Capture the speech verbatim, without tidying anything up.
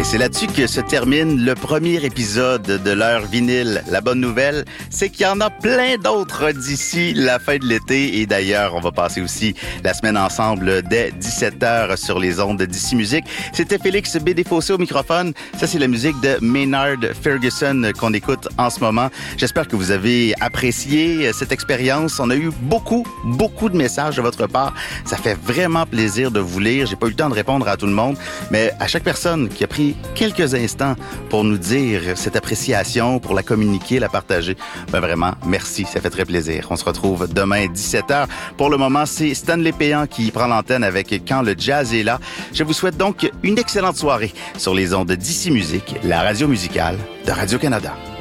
Et c'est là-dessus que se termine le premier épisode de l'heure vinyle. La bonne nouvelle, c'est qu'il y en a plein d'autres d'ici la fin de l'été. Et d'ailleurs, on va passer aussi la semaine ensemble dès dix-sept heures sur les ondes d'Ici Musique. C'était Félix B. Desfossés au microphone. Ça, c'est la musique de Maynard Ferguson qu'on écoute en ce moment. J'espère que vous avez apprécié cette expérience. On a eu beaucoup, beaucoup de messages de votre part. Ça fait vraiment plaisir de vous lire. J'ai pas eu le temps de répondre à tout le monde, mais à chaque personne qui a pris quelques instants pour nous dire cette appréciation, pour la communiquer, la partager, ben vraiment, merci, ça fait très plaisir. On se retrouve demain dix-sept heures. Pour le moment, c'est Stanley Péan qui prend l'antenne avec Quand le jazz est là. Je vous souhaite donc une excellente soirée sur les ondes d'Ici Musique, la radio musicale de Radio-Canada.